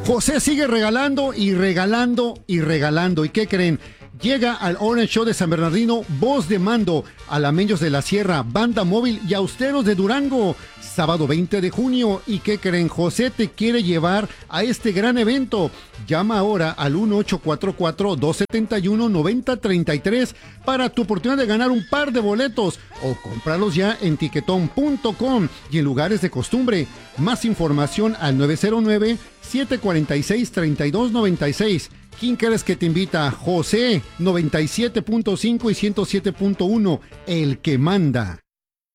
José sigue regalando y regalando y regalando. ¿Y qué creen? Llega al Orange Show de San Bernardino, Voz de Mando, Alameños de la Sierra, Banda Móvil y Austeros de Durango, sábado 20 de junio. ¿Y qué creen? José te quiere llevar a este gran evento. Llama ahora al 1844-271-9033 para tu oportunidad de ganar un par de boletos o cómpralos ya en tiquetón.com y en lugares de costumbre. Más información al 909-746-3296. ¿Quién crees que te invita? José, 97.5 y 107.1, el que manda.